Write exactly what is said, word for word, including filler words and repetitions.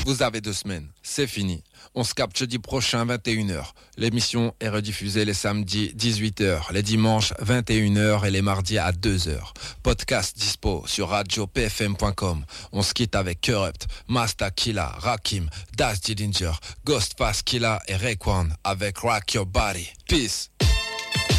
Vous avez deux semaines, c'est fini. On se capte jeudi prochain, vingt et une heures. L'émission est rediffusée les samedis, dix-huit heures, les dimanches, vingt et une heures et les mardis à deux heures. Podcast dispo sur radio p f m point com. On se quitte avec Corrupt, Master Killa, Rakim, Das Dillinger, Ghostface Killa et Raekwon avec Rock Your Body. Peace.